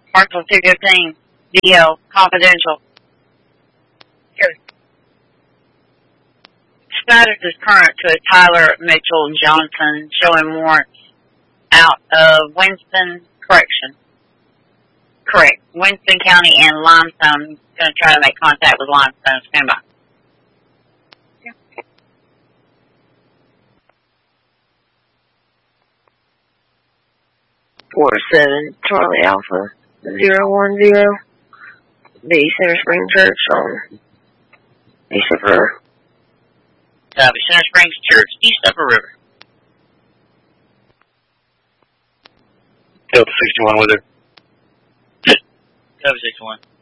Parcel 215, DL, confidential. Yes. Status is current to Tyler Mitchell Johnson, showing warrants out of Winston Correction. Correct. Winston County and Limestone. Going to try to make contact with Limestone. Stand by. 47 Charlie Alpha 010. The Center Spring Church on East of River. Center Springs Church, east of a river. Delta 61 with her. Delta 61.